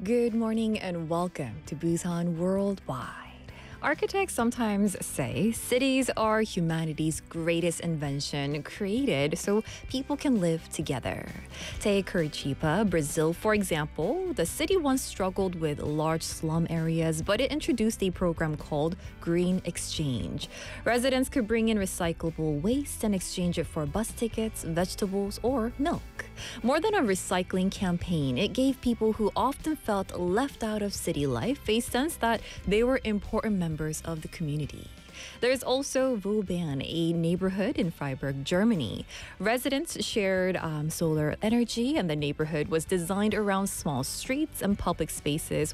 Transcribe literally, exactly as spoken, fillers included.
Good morning and welcome to Busan Worldwide. Architects sometimes say cities are humanity's greatest invention created so people can live together. Take Curitiba, Brazil, for example. The city once struggled with large slum areas, but it introduced a program called Green Exchange. Residents could bring in recyclable waste and exchange it for bus tickets, vegetables, or milk. More than a recycling campaign, it gave people who often felt left out of city life a sense that they were important members of the community. There's also Vauban, a neighborhood in Freiburg, Germany. Residents shared um, solar energy, and the neighborhood was designed around small streets and public spaces